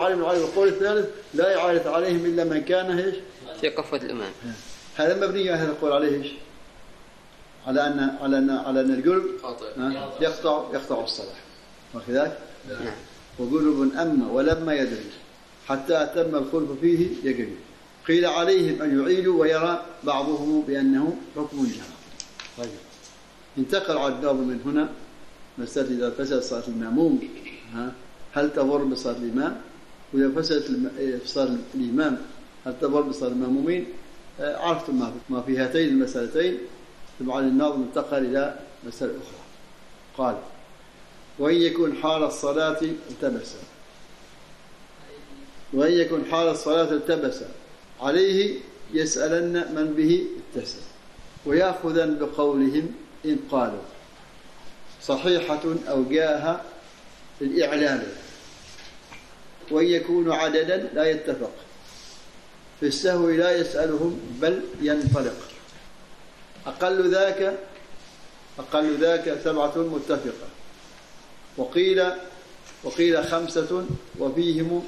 عالم الغيب. والقول الثالث لا إعادة عليهم إلا من كان إيش في قفة الإمام. هذا مبني هذا القول عليه إيش على أن القلب يقطع الصلاة وكذلك. وقلوب أما ولما يدري حتى أتم الخلف فيه يجري. قيل عليهم أن يعيدوا ويرى بعضهم بأنه حكم جرى. طيب انتقل على الناظم من هنا مسألة إذا فسد صلاة المأموم هل تضر بصلاة الإمام، وإذا فسدت صلاة الإمام هل تضر بصلاة المأمومين. عرفتم ما في هاتين المسألتين. طبعا الناظم انتقل إلى مسألة أخرى. قال وإن يكون حال الصلاة التبس عليه يسألن من به اتصل ويأخذا بقولهم إن قالوا صحيحة أو جاءها الإعلان. وإن يكون عددا لا يتفق في السهو لا يسألهم بل ينطلق. أقل ذاك 7 متفقة. وقيل 5 وفيهم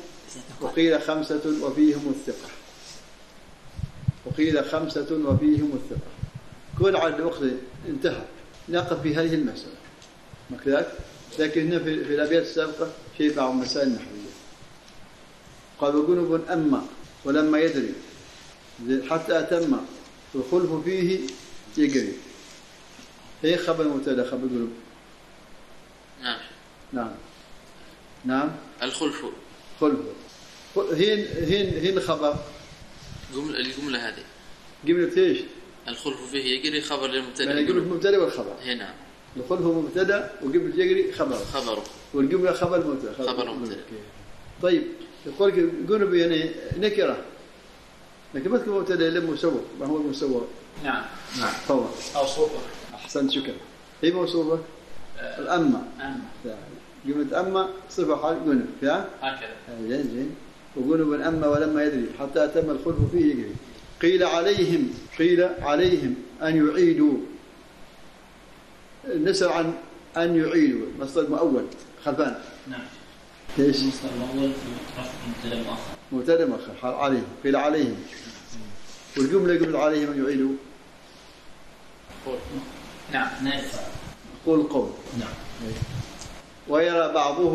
الثقة. كل عدد الوقت انتهى نقف في هذه المسألة مكذاك. لكن هنا في الأبيات السابقة شيء بعض المسائل النحوية. قال وجنب أما ولما يدري حتى أتم الخلف فيه يجري. هي خبر مبتدا خبر جنب. نعم الخلف هين خبر الجملة هذه جملة ايش؟ الخلف فيه يجري خبر للمبتدا. يعني جملة مبتدا والخبر. هنا الخلف مبتدا وجملة يجري خبره والجملة خبر مبتدا. طيب يقول جنب يعني نكرة لكن ما تكون مبتدا الا مسوغ. ما هو المسوغ؟ نعم طبعا أو صوبة. أحسنت شكرا. هي موصوفة الأما جملة أما صفة حال جنب هكذا. زين. وجنب أما ولما يدري حتى أتم الخلف فيه يجري. قيل عليهم أن يعيدوا. نسأل عن أن يعيدوا مصدر مؤول خلفان. نعم. ايش؟ مصدر مؤول مبتدا مؤخر حال عليهم. قيل عليهم والجملة قبل عليهم أن يعيدوا. نعم. قول. نعم. ويرى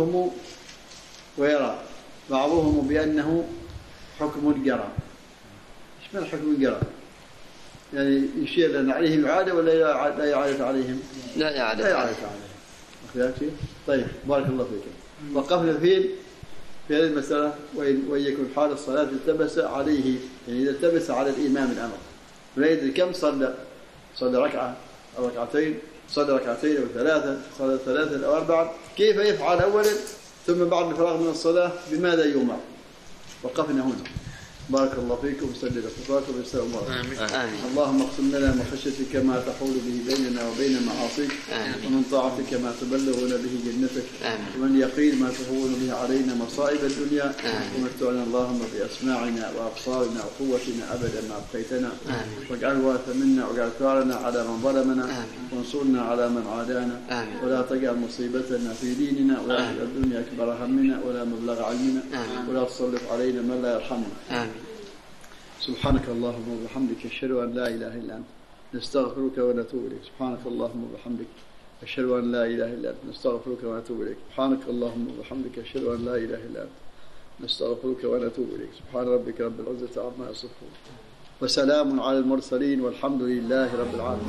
بعضهم بأنه حكم جرى. ايش معنى حكم جرى؟ يعني يشير أن عليهم إعادة ولا لا إعادة عليهم؟ لا إعادة عليهم. طيب بارك الله فيك. وقفنا في هذه المسألة. وإن يكون حال الصلاة التبس عليه يعني إذا التبس على الإمام الأمر ولا يدري كم صلى ركعة أو ركعتين، صلى ركعتين أو 3، صلى 3 أو 4، كيف يفعل أولا ثم بعد الفراغ من الصلاة بماذا يؤمر؟ وقفنا هنا. بارك الله فيكم وسدد خطاكم ويسر أموركم. اللهم اقسم لنا من خشيتك ما تحول به بيننا وبين معاصيك، ومن طاعتك ما تبلغنا به جنتك، ومن يقين ما تهون به علينا مصائب الدنيا، ومتعنا اللهم بأسماعنا وأبصارنا وقوتنا أبدا ما أبقيتنا، واجعل الوارث منا واجعل ثارنا على من ظلمنا، وانصرنا على من عادانا، ولا تجعل مصيبتنا في ديننا، ولا تجعل الدنيا أكبر همنا ولا مبلغ علمنا، ولا تسلط علينا من لا يرحمنا. سبحانك اللهم وبحمدك أشهد أن لا إله إلا أنت نستغفرك ونتوب إليك. سبحانك اللهم وبحمدك أشهد أن لا إله إلا أنت نستغفرك ونتوب إليك. سبحانك اللهم وبحمدك أشهد أن لا إله إلا أنت نستغفرك ونتوب إليك. سبحان ربك رب العزة عما يصفون وسلام على المرسلين والحمد لله رب العالمين.